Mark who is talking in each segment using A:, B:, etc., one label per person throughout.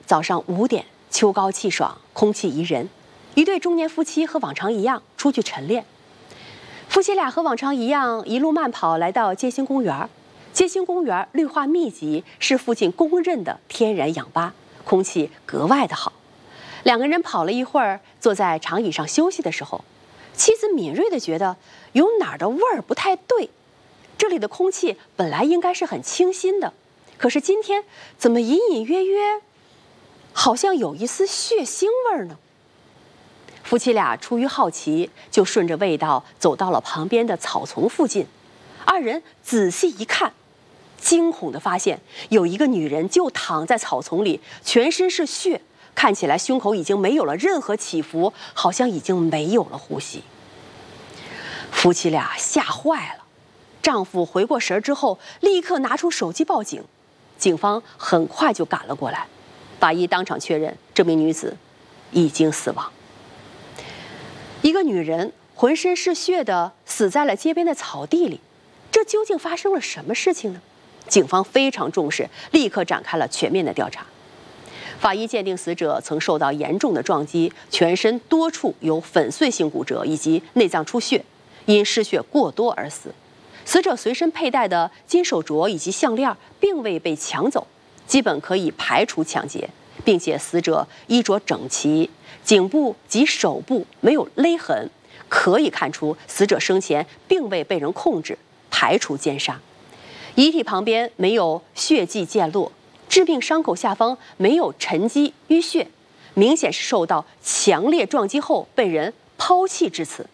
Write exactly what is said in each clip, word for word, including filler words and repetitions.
A: 早上五点，秋高气爽，空气宜人，一对中年夫妻和往常一样出去晨练。夫妻俩和往常一样，一路慢跑来到街心公园。街心公园绿化密集，是附近公认的天然氧吧，空气格外的好。两个人跑了一会儿，坐在长椅上休息的时候，妻子敏锐地觉得有哪儿的味儿不太对。这里的空气本来应该是很清新的，可是今天怎么隐隐约约好像有一丝血腥味儿呢？夫妻俩出于好奇，就顺着味道走到了旁边的草丛附近。二人仔细一看，惊恐地发现有一个女人就躺在草丛里，全身是血，看起来胸口已经没有了任何起伏，好像已经没有了呼吸。夫妻俩吓坏了，丈夫回过神之后，立刻拿出手机报警。警方很快就赶了过来，法医当场确认这名女子已经死亡。一个女人浑身是血地死在了街边的草地里，这究竟发生了什么事情呢？警方非常重视，立刻展开了全面的调查。法医鉴定死者曾受到严重的撞击，全身多处有粉碎性骨折以及内脏出血，因失血过多而死。死者随身佩戴的金手镯以及项链并未被抢走，基本可以排除抢劫，并且死者衣着整齐，颈部及手部没有勒痕，可以看出死者生前并未被人控制，排除奸杀。遗体旁边没有血迹溅落，致命伤口下方没有沉积淤血，明显是受到强烈撞击后被人抛弃致死。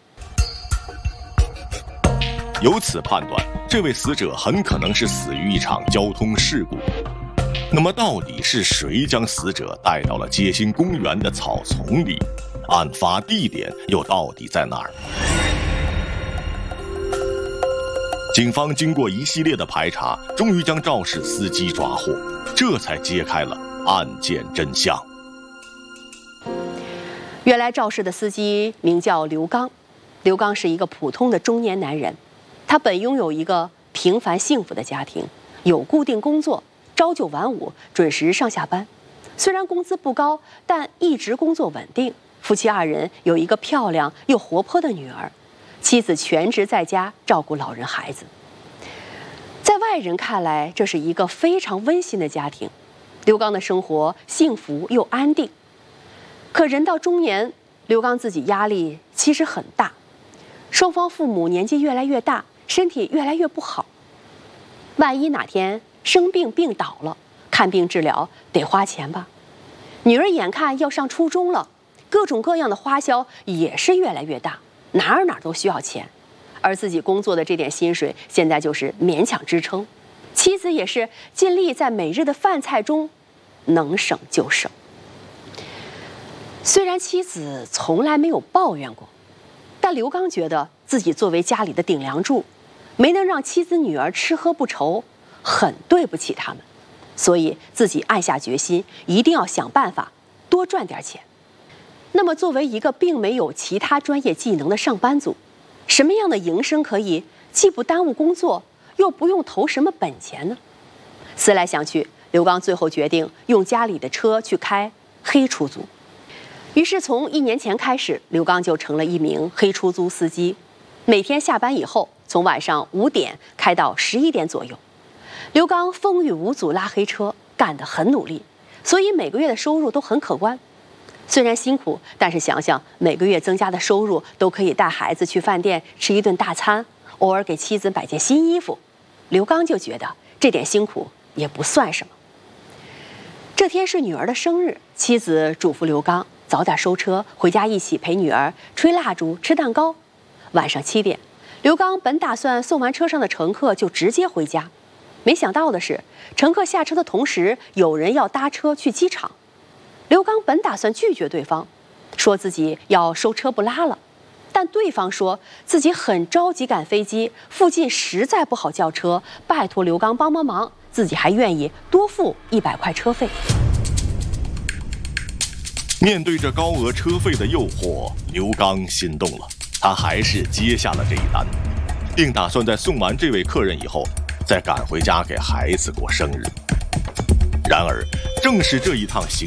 B: 由此判断，这位死者很可能是死于一场交通事故。那么到底是谁将死者带到了街心公园的草丛里？案发地点又到底在哪儿？警方经过一系列的排查，终于将肇事司机抓获，这才揭开了案件真相。
A: 原来肇事的司机名叫刘刚，刘刚是一个普通的中年男人，他本拥有一个平凡幸福的家庭，有固定工作，朝九晚五，准时上下班。虽然工资不高，但一直工作稳定。夫妻二人有一个漂亮又活泼的女儿，妻子全职在家照顾老人孩子。在外人看来，这是一个非常温馨的家庭，刘刚的生活幸福又安定。可人到中年，刘刚自己压力其实很大，双方父母年纪越来越大，身体越来越不好，万一哪天生病病倒了，看病治疗得花钱吧。女儿眼看要上初中了，各种各样的花销也是越来越大，哪儿哪儿都需要钱，而自己工作的这点薪水现在就是勉强支撑。妻子也是尽力在每日的饭菜中能省就省。虽然妻子从来没有抱怨过，但刘刚觉得自己作为家里的顶梁柱，没能让妻子女儿吃喝不愁，很对不起他们，所以自己暗下决心，一定要想办法多赚点钱。那么作为一个并没有其他专业技能的上班族，什么样的营生可以既不耽误工作，又不用投什么本钱呢？思来想去，刘刚最后决定用家里的车去开黑出租。于是从一年前开始，刘刚就成了一名黑出租司机，每天下班以后，从晚上五点开到十一点左右。刘刚风雨无阻拉黑车，干得很努力，所以每个月的收入都很可观。虽然辛苦，但是想想每个月增加的收入都可以带孩子去饭店吃一顿大餐，偶尔给妻子买件新衣服，刘刚就觉得这点辛苦也不算什么。这天是女儿的生日，妻子嘱咐刘刚早点收车，回家一起陪女儿吹蜡烛、吃蛋糕。晚上七点，刘刚本打算送完车上的乘客就直接回家，没想到的是，乘客下车的同时，有人要搭车去机场。刘刚本打算拒绝对方，说自己要收车不拉了，但对方说自己很着急赶飞机，附近实在不好叫车，拜托刘刚帮帮忙，自己还愿意多付一百块车费。
B: 面对着高额车费的诱惑，刘刚心动了，他还是接下了这一单，并打算在送完这位客人以后，再赶回家给孩子过生日。然而，正是这一趟行